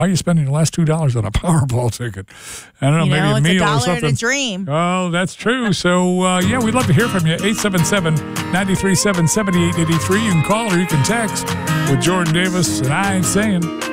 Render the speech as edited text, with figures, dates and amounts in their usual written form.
Why are you spending the last $2 on a Powerball ticket? I don't know, maybe a meal or something. It's $1 and a dream. Oh, that's true. So, yeah, we'd love to hear from you. 877-937-7883. You can call or you can text with Jordan Davis and I ain't saying.